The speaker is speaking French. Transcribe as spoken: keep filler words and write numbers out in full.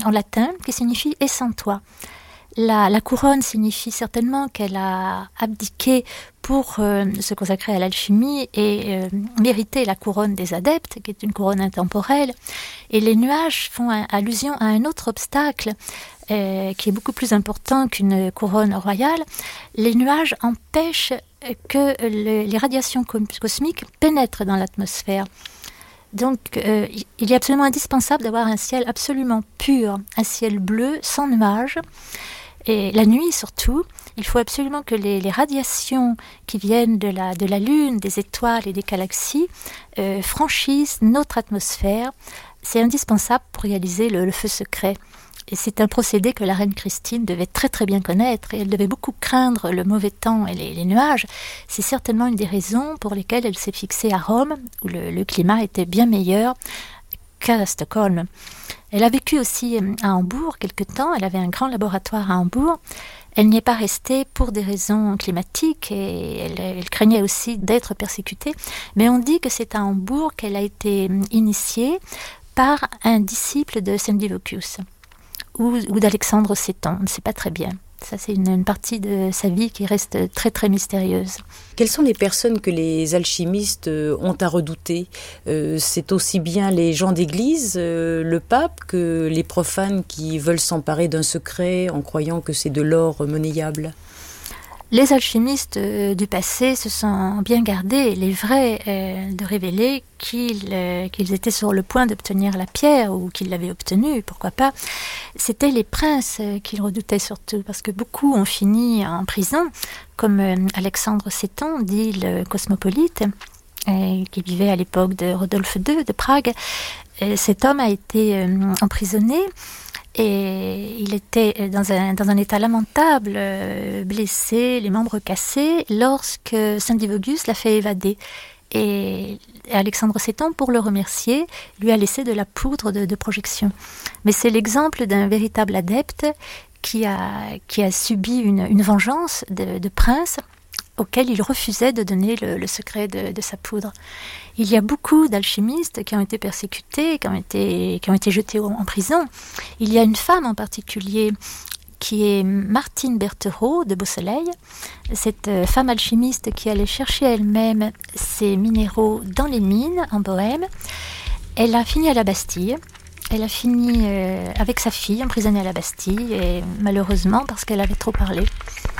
en latin qui signifie « et sans toi ». La, la couronne signifie certainement qu'elle a abdiqué pour euh, se consacrer à l'alchimie et euh, mériter la couronne des adeptes, qui est une couronne intemporelle. Et les nuages font un, allusion à un autre obstacle euh, qui est beaucoup plus important qu'une couronne royale. Les nuages empêchent que le, les radiations cosmiques pénètrent dans l'atmosphère. Donc, euh, il est absolument indispensable d'avoir un ciel absolument pur, un ciel bleu, sans nuages. Et la nuit surtout, il faut absolument que les, les radiations qui viennent de la, de la Lune, des étoiles et des galaxies euh, franchissent notre atmosphère. C'est indispensable pour réaliser le, le feu secret. Et c'est un procédé que la reine Christine devait très très bien connaître et elle devait beaucoup craindre le mauvais temps et les, les nuages. C'est certainement une des raisons pour lesquelles elle s'est fixée à Rome, où le, le climat était bien meilleur qu'à Stockholm. Elle a vécu aussi à Hambourg quelque temps, elle avait un grand laboratoire à Hambourg. Elle n'y est pas restée pour des raisons climatiques et elle, elle craignait aussi d'être persécutée. Mais on dit que c'est à Hambourg qu'elle a été initiée par un disciple de Sendivogius ou, ou d'Alexandre Séton, on ne sait pas très bien. Ça, c'est une, une partie de sa vie qui reste très très mystérieuse. Quelles sont les personnes que les alchimistes ont à redouter ? euh, C'est aussi bien les gens d'église, euh, le pape, que les profanes qui veulent s'emparer d'un secret en croyant que c'est de l'or monnayable ? Les alchimistes euh, du passé se sont bien gardés, les vrais, euh, de révéler qu'ils, euh, qu'ils étaient sur le point d'obtenir la pierre ou qu'ils l'avaient obtenue, pourquoi pas. C'était les princes euh, qu'ils redoutaient surtout, parce que beaucoup ont fini en prison, comme euh, Alexandre Séton, dit le cosmopolite, euh, qui vivait à l'époque de Rodolphe deux de Prague. Et cet homme a été euh, emprisonné. Et il était dans un, dans un état lamentable, euh, blessé, les membres cassés, lorsque Sendivogius l'a fait évader. Et Alexandre Séton, pour le remercier, lui a laissé de la poudre de, de projection. Mais c'est l'exemple d'un véritable adepte qui a, qui a subi une, une vengeance de, de prince auquel il refusait de donner le, le secret de, de sa poudre. Il y a beaucoup d'alchimistes qui ont été persécutés, qui ont été, qui ont été jetés en prison. Il y a une femme en particulier qui est Martine Berthereau de Beausoleil, cette femme alchimiste qui allait chercher elle-même ses minéraux dans les mines en Bohême. Elle a fini à la Bastille. Elle a fini euh, avec sa fille emprisonnée à la Bastille, et malheureusement parce qu'elle avait trop parlé.